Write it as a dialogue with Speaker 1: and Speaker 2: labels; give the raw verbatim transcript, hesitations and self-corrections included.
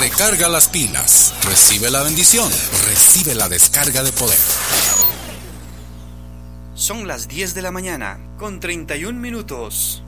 Speaker 1: Recarga las pilas. Recibe la bendición. Recibe la descarga de poder.
Speaker 2: Son las diez de la mañana, con treinta y un minutos.